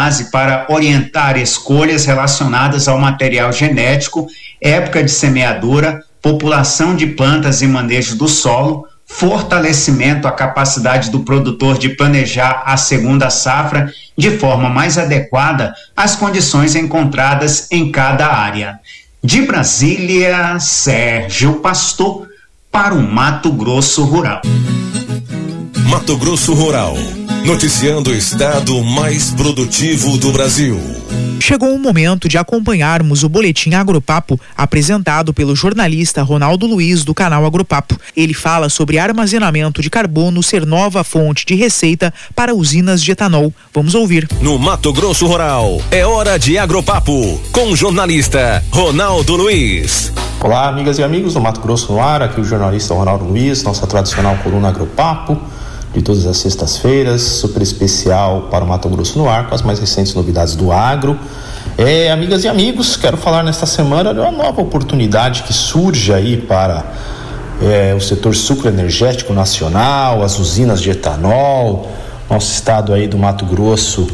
base para orientar escolhas relacionadas ao material genético, época de semeadura, população de plantas e manejo do solo, fortalecimento à capacidade do produtor de planejar a segunda safra de forma mais adequada às condições encontradas em cada área. De Brasília, Sérgio Pastor, para o Mato Grosso Rural. Mato Grosso Rural, noticiando o estado mais produtivo do Brasil. Chegou o momento de acompanharmos o Boletim Agropapo, apresentado pelo jornalista Ronaldo Luiz, do canal Agropapo. Ele fala sobre armazenamento de carbono ser nova fonte de receita para usinas de etanol. Vamos ouvir. No Mato Grosso Rural, é hora de Agropapo, com o jornalista Ronaldo Luiz. Olá, amigas e amigos do Mato Grosso no ar, aqui o jornalista Ronaldo Luiz, nossa tradicional coluna Agropapo, de todas as sextas-feiras, super especial para o Mato Grosso no ar, com as mais recentes novidades do agro. Amigas e amigos, quero falar nesta semana de uma nova oportunidade que surge aí para o setor sucroenergético nacional, as usinas de etanol. Nosso estado aí do Mato Grosso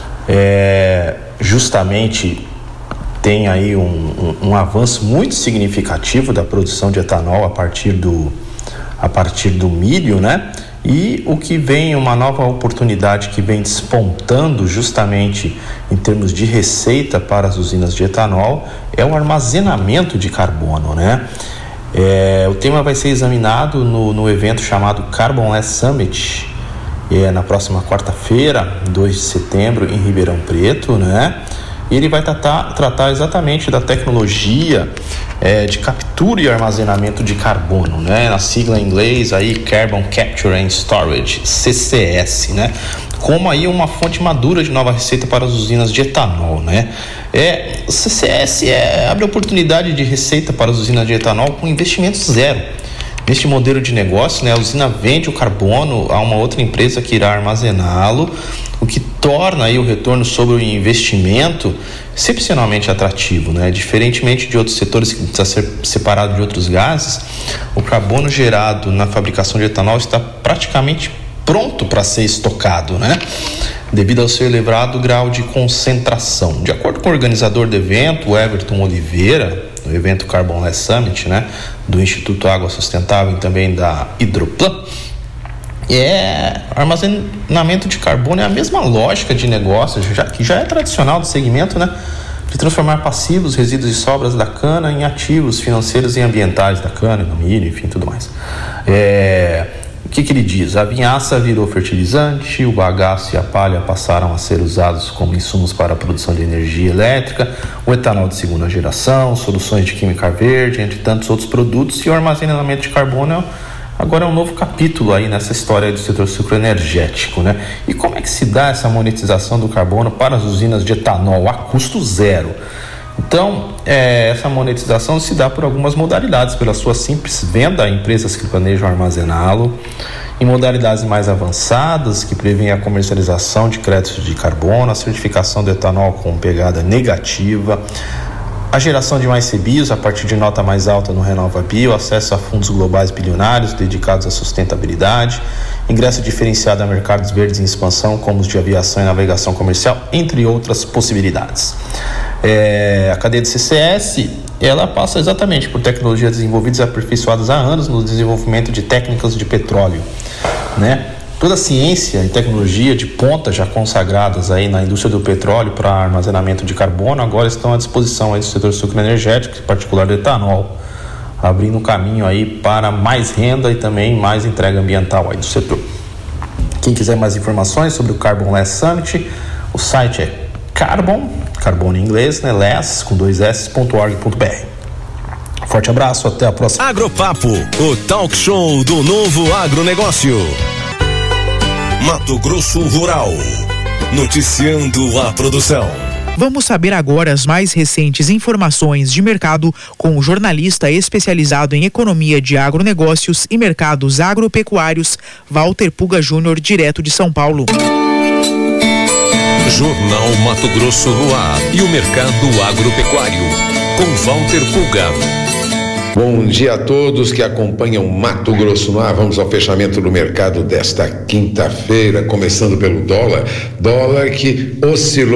justamente tem aí um avanço muito significativo da produção de etanol a partir do milho, né? E o que vem, uma nova oportunidade que vem despontando justamente em termos de receita para as usinas de etanol, é o armazenamento de carbono, né? O tema vai ser examinado no evento chamado Carbonless Summit, na próxima quarta-feira, 2 de setembro, em Ribeirão Preto, né? E ele vai tratar exatamente da tecnologia de captura e armazenamento de carbono, né? Na sigla em inglês aí, Carbon Capture and Storage, CCS, né? Como aí uma fonte madura de nova receita para as usinas de etanol, né? O CCS abre oportunidade de receita para as usinas de etanol com investimento zero. Neste modelo de negócio, né, a usina vende o carbono a uma outra empresa que irá armazená-lo, o que torna aí o retorno sobre o investimento excepcionalmente atrativo, né? Diferentemente de outros setores que precisa ser separado de outros gases, o carbono gerado na fabricação de etanol está praticamente pronto para ser estocado, né? Devido ao seu elevado grau de concentração. De acordo com o organizador do evento, o Everton Oliveira, no evento Carbonless Summit, né, do Instituto Água Sustentável e também da Hidroplan, armazenamento de carbono é a mesma lógica de negócio, que já é tradicional do segmento, né, de transformar passivos, resíduos e sobras da cana em ativos financeiros e ambientais da cana, do milho, enfim, tudo mais. O que ele diz? A vinhaça virou fertilizante, o bagaço e a palha passaram a ser usados como insumos para a produção de energia elétrica, o etanol de segunda geração, soluções de química verde, entre tantos outros produtos, e o armazenamento de carbono agora é um novo capítulo aí nessa história do setor sucroenergético, né? E como é que se dá essa monetização do carbono para as usinas de etanol a custo zero? Então, essa monetização se dá por algumas modalidades, pela sua simples venda a empresas que planejam armazená-lo, em modalidades mais avançadas, que prevêem a comercialização de créditos de carbono, a certificação do etanol com pegada negativa, a geração de mais CBIOS a partir de nota mais alta no RenovaBio, acesso a fundos globais bilionários dedicados à sustentabilidade, ingresso diferenciado a mercados verdes em expansão, como os de aviação e navegação comercial, entre outras possibilidades. A cadeia de CCS, ela passa exatamente por tecnologias desenvolvidas e aperfeiçoadas há anos no desenvolvimento de técnicas de petróleo, né? Toda a ciência e tecnologia de ponta já consagradas aí na indústria do petróleo para armazenamento de carbono agora estão à disposição aí do setor sucroenergético, em particular do etanol, abrindo um caminho aí para mais renda e também mais entrega ambiental aí do setor. Quem quiser mais informações sobre o Carbonless Summit, o site é carbono em inglês, né, less, com 2 s.org.br. Forte abraço, até a próxima. Agropapo, o talk show do novo agronegócio. Mato Grosso Rural, noticiando a produção. Vamos saber agora as mais recentes informações de mercado com o jornalista especializado em economia de agronegócios e mercados agropecuários, Walter Puga Júnior, direto de São Paulo. Jornal Mato Grosso no ar e o mercado agropecuário, com Walter Puga. Bom dia a todos que acompanham Mato Grosso no ar. Vamos ao fechamento do mercado desta quinta-feira, começando pelo dólar que oscilou